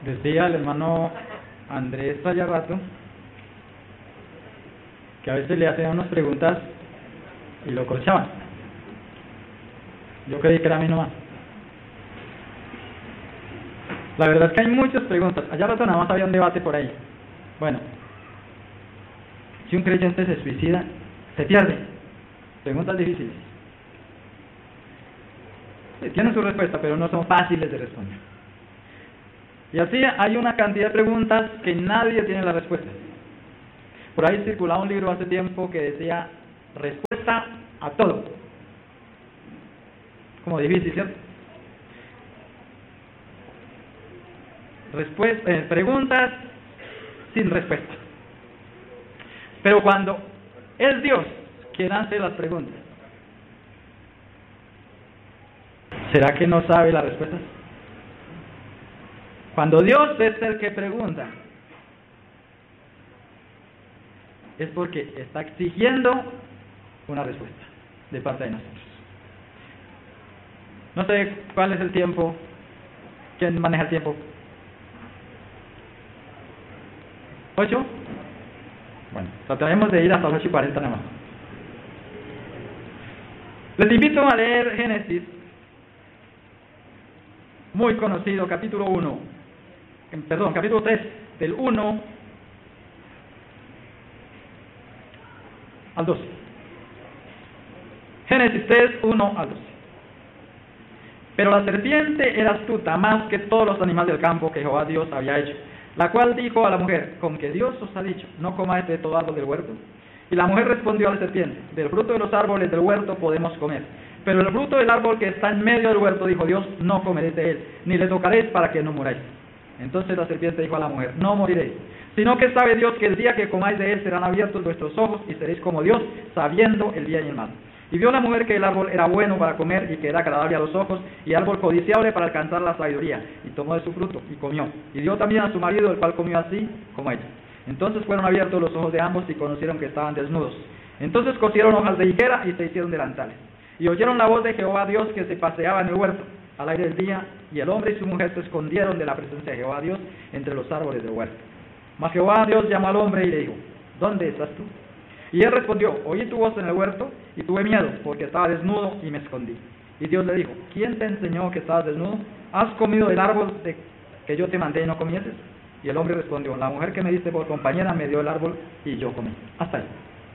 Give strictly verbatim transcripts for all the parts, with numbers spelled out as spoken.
Decía el hermano Andrés allá rato que a veces le hacían unas preguntas y lo corchaban. Yo creí que era a mí nomás. La verdad es que hay muchas preguntas. Allá rato nada más había un debate por ahí. Bueno, si un creyente se suicida, se pierde. Preguntas difíciles. Tienen su respuesta, pero no son fáciles de responder. Y así hay una cantidad de preguntas que nadie tiene la respuesta. Por ahí circulaba un libro hace tiempo que decía respuesta a todo. Como difícil, ¿cierto? Respuesta, eh, preguntas sin respuesta. Pero cuando es Dios quien hace las preguntas, ¿será que no sabe las respuestas? Cuando Dios es el que pregunta, es porque está exigiendo una respuesta de parte de nosotros. No sé cuál es el tiempo. ¿Quién maneja el tiempo? ¿Ocho? Bueno, trataremos de ir hasta las ocho y cuarenta nada más. Les invito a leer Génesis, muy conocido, capítulo uno, perdón, capítulo tres, del uno al doce. Génesis tres, uno al doce. Pero la serpiente era astuta más que todos los animales del campo que Jehová Dios había hecho, la cual dijo a la mujer: con que Dios os ha dicho, no comáis de todo árbol del huerto. Y la mujer respondió a la serpiente: del fruto de los árboles del huerto podemos comer, pero el fruto del árbol que está en medio del huerto, dijo Dios, no comeréis de él, ni le tocaréis para que no muráis. Entonces la serpiente dijo a la mujer: no moriréis, sino que sabe Dios que el día que comáis de él serán abiertos vuestros ojos y seréis como Dios, sabiendo el bien y el mal. Y vio la mujer que el árbol era bueno para comer y que era agradable a los ojos, y árbol codiciable para alcanzar la sabiduría, y tomó de su fruto y comió, y dio también a su marido, el cual comió así como ella. Entonces fueron abiertos los ojos de ambos y conocieron que estaban desnudos. Entonces cosieron hojas de higuera y se hicieron delantales. Y oyeron la voz de Jehová Dios que se paseaba en el huerto al aire del día, y el hombre y su mujer se escondieron de la presencia de Jehová Dios entre los árboles del huerto. Mas Jehová Dios llamó al hombre y le dijo: ¿dónde estás tú? Y él respondió: oí tu voz en el huerto y tuve miedo, porque estaba desnudo y me escondí. Y Dios le dijo: ¿quién te enseñó que estabas desnudo? ¿Has comido del árbol de que yo te mandé y no comieses? Y el hombre respondió: la mujer que me diste por compañera me dio el árbol y yo comí. Hasta ahí.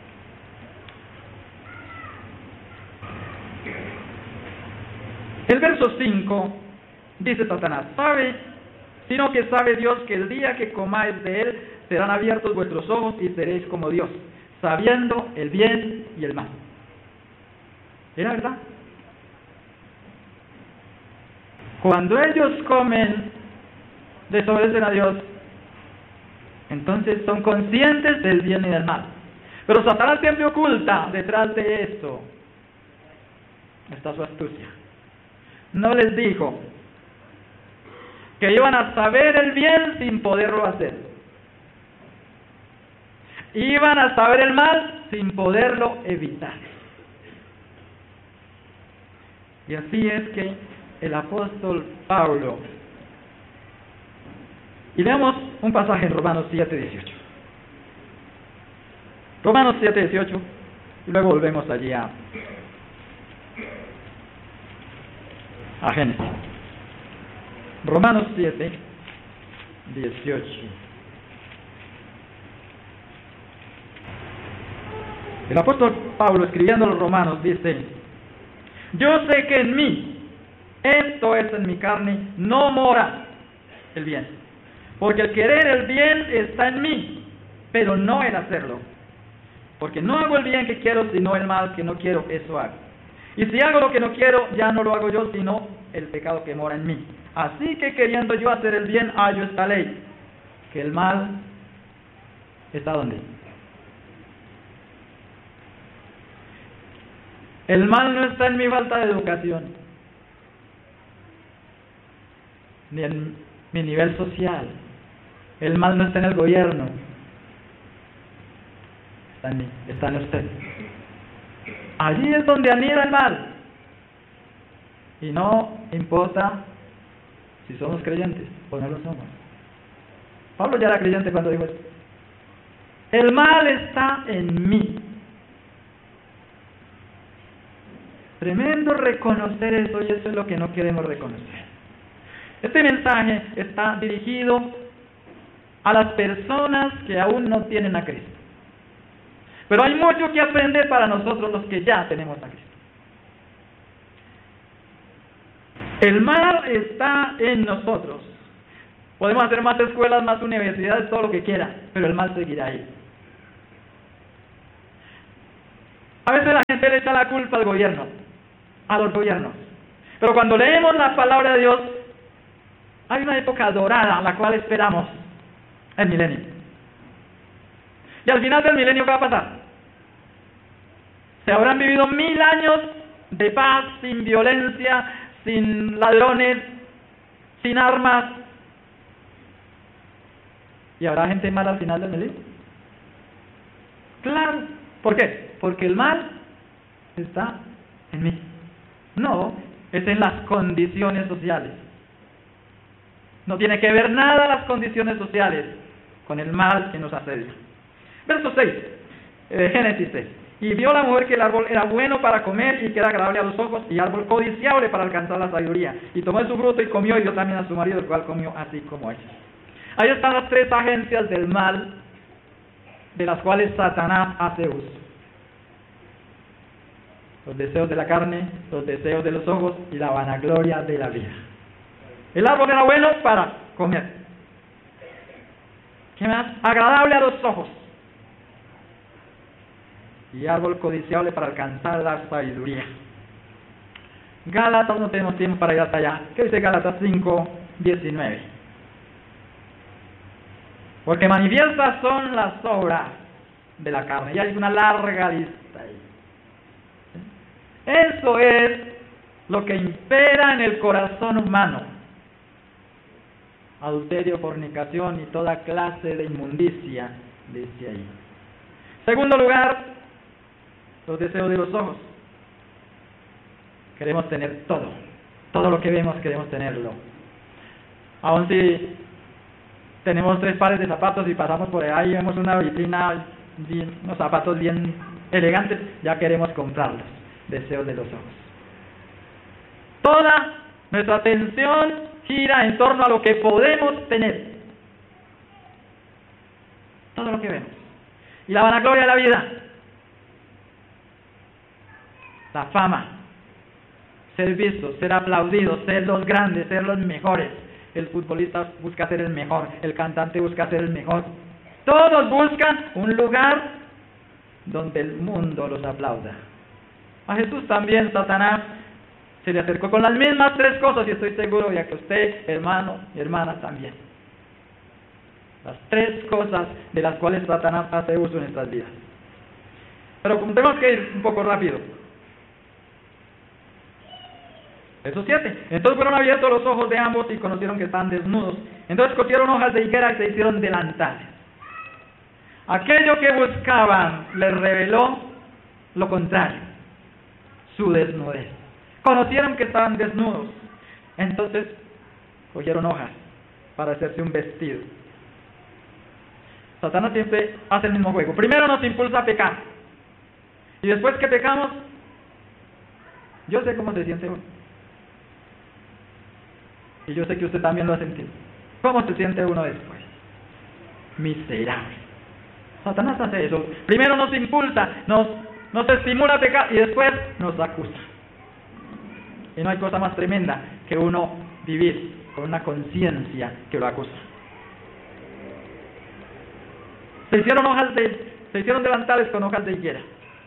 El verso cinco dice Satanás: sabe, sino que sabe Dios que el día que comáis de él serán abiertos vuestros ojos y seréis como Dios, sabiendo el bien y el mal. ¿Era verdad? Cuando ellos comen, desobedecen a Dios, entonces son conscientes del bien y del mal. Pero Satanás siempre oculta detrás de esto está su astucia. No les dijo que iban a saber el bien sin poderlo hacer. Iban a saber el mal sin poderlo evitar. Y así es que el apóstol Pablo, y leamos un pasaje en Romanos siete dieciocho. Romanos siete dieciocho, y luego volvemos allí a, a Génesis. Romanos siete dieciocho. El apóstol Pablo, escribiendo a los romanos, dice: yo sé que en mí, esto es en mi carne, no mora el bien, porque el querer el bien está en mí, pero no el hacerlo, porque no hago el bien que quiero, sino el mal que no quiero, eso hago. Y si hago lo que no quiero, ya no lo hago yo, sino el pecado que mora en mí. Así que queriendo yo hacer el bien, hallo esta ley, que el mal está ¿dónde? El mal no está en mi falta de educación, ni en mi nivel social. El mal no está en el gobierno, está en mí, está en usted. Allí es donde anida el mal. Y no importa si somos creyentes o no lo somos. Pablo ya era creyente cuando dijo esto. El mal está en mí. Tremendo reconocer eso, y eso es lo que no queremos reconocer. Este mensaje está dirigido a las personas que aún no tienen a Cristo. Pero hay mucho que aprender para nosotros los que ya tenemos a Cristo. El mal está en nosotros. Podemos hacer más escuelas, más universidades, todo lo que quiera, pero el mal seguirá ahí. A veces la gente le echa la culpa al gobierno, a los gobiernos. Pero cuando leemos la palabra de Dios, hay una época dorada a la cual esperamos, el milenio. Y al final del milenio, ¿qué va a pasar? Se habrán vivido mil años de paz, sin violencia, sin ladrones, sin armas. ¿Y habrá gente mala al final del milenio? Claro. ¿Por qué? Porque el mal está en mí. No, es en las condiciones sociales. No tiene que ver nada las condiciones sociales con el mal que nos asedia. Verso seis, eh, Génesis seis. Y vio la mujer que el árbol era bueno para comer y que era agradable a los ojos, y árbol codiciable para alcanzar la sabiduría. Y tomó de su fruto y comió, y dio también a su marido, el cual comió así como ella. Ahí están las tres agencias del mal de las cuales Satanás hace uso: los deseos de la carne, los deseos de los ojos y la vanagloria de la vida. El árbol era bueno para comer. ¿Qué más? Agradable a los ojos. Y árbol codiciable para alcanzar la sabiduría. Gálatas, no tenemos tiempo para ir hasta allá. ¿Qué dice Gálatas cinco, diecinueve? Porque manifiestas son las obras de la carne. Y hay una larga lista ahí. Eso es lo que impera en el corazón humano: adulterio, fornicación y toda clase de inmundicia, dice ahí. Segundo lugar, los deseos de los ojos. Queremos tener todo. Todo lo que vemos queremos tenerlo. Aun si tenemos tres pares de zapatos y pasamos por ahí y vemos una vitrina, unos zapatos bien elegantes, ya queremos comprarlos. Deseos de los ojos. Toda nuestra atención gira en torno a lo que podemos tener. Todo lo que vemos. Y la vanagloria de la vida. La fama. Ser vistos, ser aplaudidos, ser los grandes, ser los mejores. El futbolista busca ser el mejor. El cantante busca ser el mejor. Todos buscan un lugar donde el mundo los aplauda. A Jesús también Satanás se le acercó con las mismas tres cosas, y estoy seguro de que usted, hermano y hermana, también. Las tres cosas de las cuales Satanás hace uso en nuestras vidas. Pero como tenemos que ir un poco rápido. Verso siete. Entonces fueron abiertos los ojos de ambos y conocieron que estaban desnudos. Entonces cosieron hojas de higuera y se hicieron delantales. Aquello que buscaban les reveló lo contrario: su desnudez. Conocieron que estaban desnudos, entonces cogieron hojas para hacerse un vestido. Satanás siempre hace el mismo juego. Primero nos impulsa a pecar, y después que pecamos, yo sé cómo se siente uno, y yo sé que usted también lo ha sentido. ¿Cómo se siente uno después? Miserable. Satanás hace eso. Primero nos impulsa, nos Nos estimula a pecar y después nos acusa. Y no hay cosa más tremenda que uno vivir con una conciencia que lo acusa. Se hicieron hojas de, se hicieron delantales con hojas de higuera.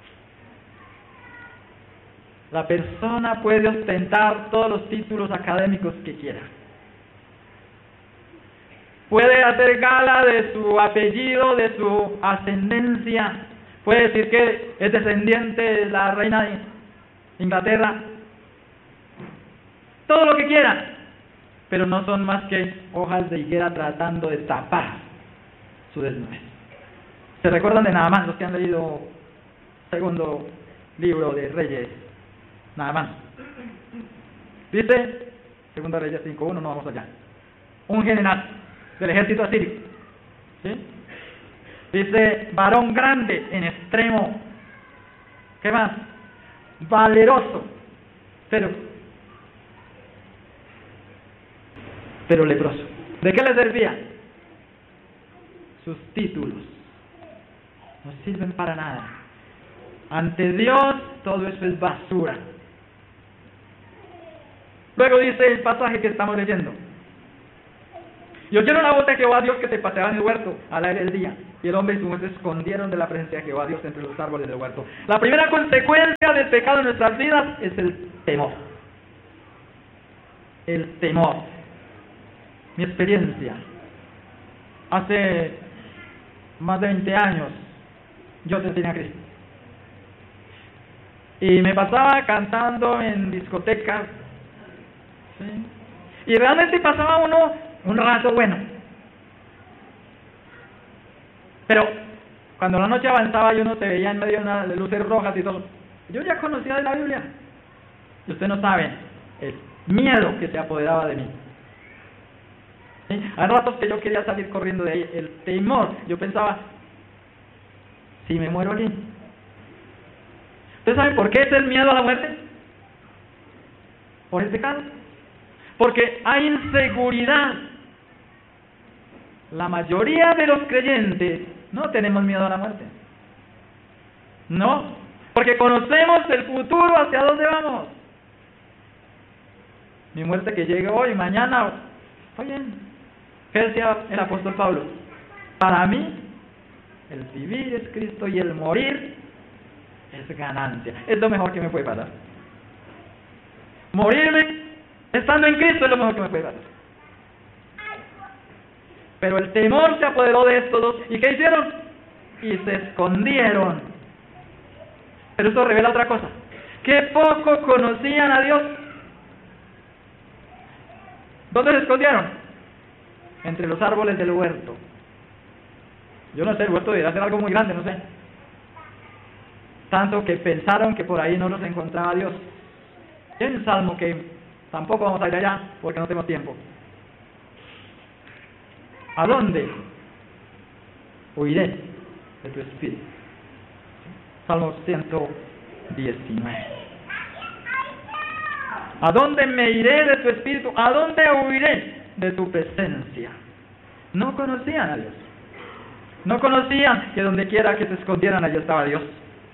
La persona puede ostentar todos los títulos académicos que quiera. Puede hacer gala de su apellido, de su ascendencia. Puede decir que es descendiente de la reina de Inglaterra. Todo lo que quiera. Pero no son más que hojas de higuera tratando de tapar su desnudez. ¿Se recuerdan de Naamán, los que han leído segundo libro de Reyes? Naamán. Dice, segundo Reyes cinco uno, no vamos allá. Un general del ejército asirio ¿Sí? Dice, varón grande en extremo. ¿Qué más? Valeroso, pero, pero leproso. ¿De qué le servía? Sus títulos. No sirven para nada. Ante Dios todo eso es basura. Luego dice el pasaje que estamos leyendo. Y oyeron la voz de Jehová Dios que se paseaba en el huerto al aire del día. Y el hombre y su mujer se escondieron de la presencia de Jehová Dios entre los árboles del huerto. La primera consecuencia del pecado en nuestras vidas es el temor. El temor. Mi experiencia. Hace más de veinte años yo tenía a Cristo. Y me pasaba cantando en discotecas. ¿Sí? Y realmente pasaba uno un rato bueno. Pero cuando la noche avanzaba y uno se veía en medio de unas luces rojas y todo, yo ya conocía de la Biblia. Y usted no sabe el miedo que se apoderaba de mí. ¿Sí? Hay ratos que yo quería salir corriendo de ahí. El temor. Yo pensaba, si me muero aquí. ¿Usted sabe por qué es el miedo a la muerte? Por el pecado. Porque hay inseguridad. La mayoría de los creyentes no tenemos miedo a la muerte. No, porque conocemos el futuro, hacia dónde vamos. Mi muerte que llegue hoy, mañana, está bien. ¿Qué decía el apóstol Pablo? Para mí, el vivir es Cristo y el morir es ganancia. Es lo mejor que me puede pasar. Morirme estando en Cristo es lo mejor que me puede pasar. Pero el temor se apoderó de estos dos. ¿Y qué hicieron? Y se escondieron. Pero esto revela otra cosa. Que poco conocían a Dios. ¿Dónde se escondieron? Entre los árboles del huerto. Yo no sé, el huerto debería ser algo muy grande, no sé. Tanto que pensaron que por ahí no los encontraba Dios. Y hay un salmo que tampoco vamos a ir allá porque no tenemos tiempo. ¿A dónde huiré de tu espíritu? Salmo ciento diecinueve. ¿A dónde me iré de tu espíritu? ¿A dónde huiré de tu presencia? No conocían a Dios. No conocían que donde quiera que se escondieran allí estaba Dios.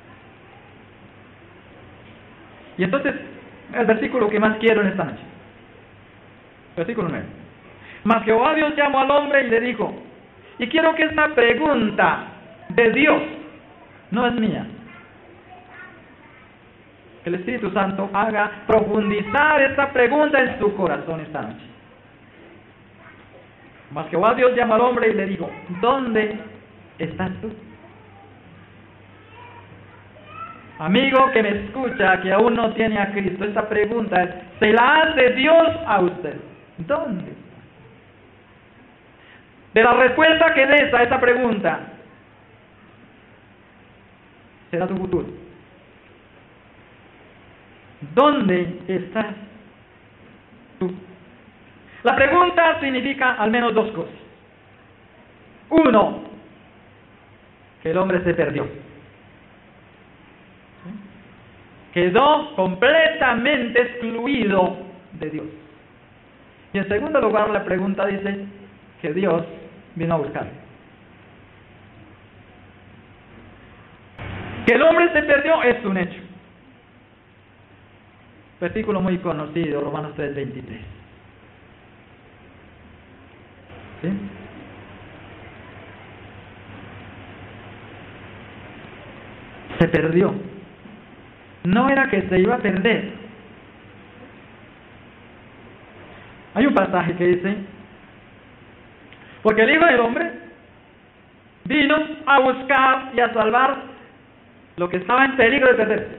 Y entonces, el versículo que más quiero en esta noche. Versículo nueve. Mas Jehová Dios llamó al hombre y le dijo, y quiero que esta pregunta de Dios no es mía. Que el Espíritu Santo haga profundizar esta pregunta en su corazón esta noche. Mas Jehová Dios llamó al hombre y le dijo, ¿dónde estás tú? Amigo que me escucha, que aún no tiene a Cristo, esta pregunta es, se la hace Dios a usted. ¿Dónde? De la respuesta que des a esa pregunta, será tu futuro. ¿Dónde estás tú? La pregunta significa al menos dos cosas. Uno, que el hombre se perdió. Quedó completamente excluido de Dios. Y en segundo lugar, la pregunta dice que Dios vino a buscar. Que el hombre se perdió es un hecho. Versículo muy conocido, Romanos tres veintitrés. ¿Sí? Se perdió. No era que se iba a perder. Hay un pasaje que dice, porque el Hijo del Hombre vino a buscar y a salvar lo que estaba en peligro de perderse,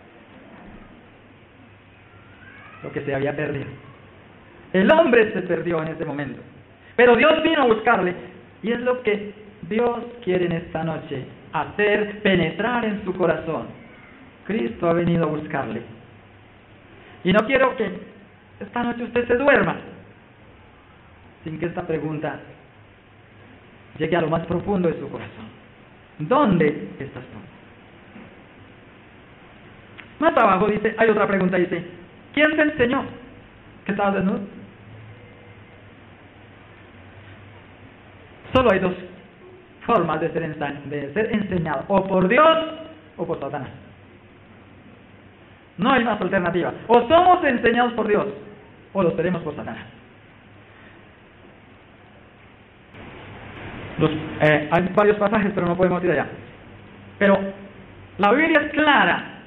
lo que se había perdido. El hombre se perdió en ese momento, pero Dios vino a buscarle, y es lo que Dios quiere en esta noche, hacer penetrar en su corazón. Cristo ha venido a buscarle. Y no quiero que esta noche usted se duerma sin que esta pregunta llegue a lo más profundo de su corazón. ¿Dónde estás tú? Más abajo dice, hay otra pregunta, dice, ¿quién te enseñó que estabas desnudo? Solo hay dos formas de ser, ensa- de ser enseñado, o por Dios o por Satanás. No hay más alternativa. O somos enseñados por Dios, o los seremos por Satanás. Los, eh, hay varios pasajes, pero no podemos ir allá. Pero la Biblia es clara